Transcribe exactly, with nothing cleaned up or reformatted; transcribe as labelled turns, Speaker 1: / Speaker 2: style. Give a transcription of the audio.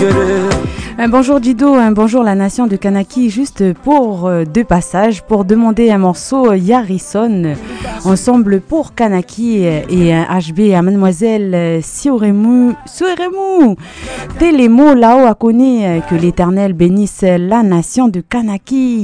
Speaker 1: Un bonjour Dido, un bonjour la nation de Kanaki, juste pour euh, deux passages, pour demander un morceau Yarison, ensemble pour Kanaki et un H B à mademoiselle Sioremu, Sioremu. Télémo là-haut a connu que l'Éternel bénisse la nation de Kanaki.